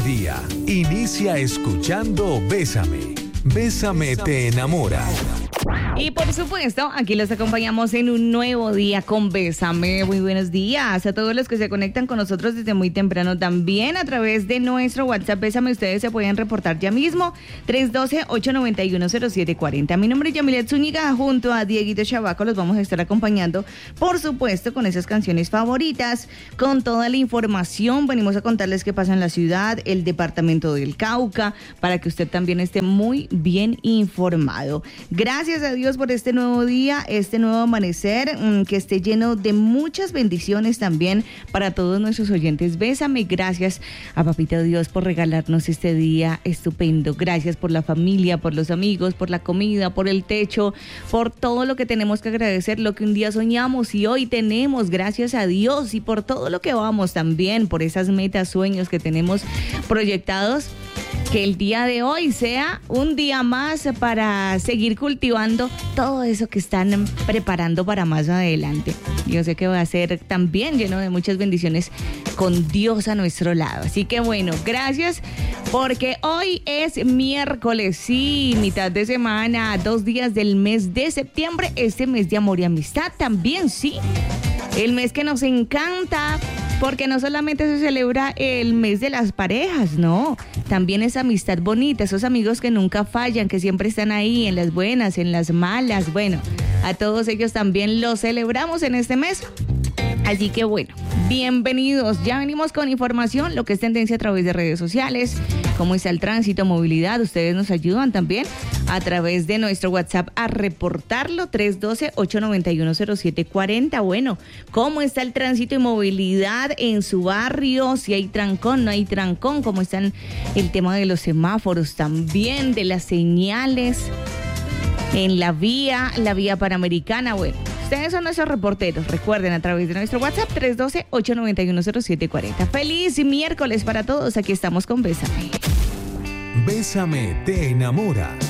día. Inicia escuchando Bésame. Bésame te enamora. Y por supuesto, aquí los acompañamos en un nuevo día con Bésame. Muy buenos días a todos los que se conectan con nosotros desde muy temprano también a través de nuestro WhatsApp Bésame. Ustedes se pueden reportar ya mismo 312-891-0740. Mi nombre es Yamilet Zúñiga, junto a Dieguito Chavaco los vamos a estar acompañando, por supuesto, con esas canciones favoritas, con toda la información. Venimos a contarles qué pasa en la ciudad, el departamento del Cauca, para que usted también esté muy bien informado. Gracias a Dios por este nuevo día, este nuevo amanecer, que esté lleno de muchas bendiciones también para todos nuestros oyentes. Bésame, gracias a Papito Dios por regalarnos este día estupendo. Gracias por la familia, por los amigos, por la comida, por el techo, por todo lo que tenemos que agradecer, lo que un día soñamos y hoy tenemos, gracias a Dios, y por todo lo que vamos también, por esas metas, sueños que tenemos proyectados. Que el día de hoy sea un día más para seguir cultivando todo eso que están preparando para más adelante. Yo sé que va a ser también lleno de muchas bendiciones con Dios a nuestro lado. Así que bueno, gracias porque hoy es miércoles, sí, mitad de semana, 2 días del mes de septiembre, este mes de amor y amistad también, sí. El mes que nos encanta. Porque no solamente se celebra el mes de las parejas, no, también esa amistad bonita, esos amigos que nunca fallan, que siempre están ahí en las buenas, en las malas. Bueno, a todos ellos también los celebramos en este mes. Así que bueno, bienvenidos. Ya venimos con información, lo que es tendencia a través de redes sociales, cómo está el tránsito, movilidad. Ustedes nos ayudan también a través de nuestro WhatsApp a reportarlo, 312-891-0740. Bueno, cómo está el tránsito y movilidad en su barrio, si hay trancón, no hay trancón, cómo están el tema de los semáforos también, de las señales en la vía panamericana. Bueno, ustedes son nuestros reporteros. Recuerden, a través de nuestro WhatsApp, 312-891-0740. Feliz miércoles para todos. Aquí estamos con Bésame. Bésame te enamora.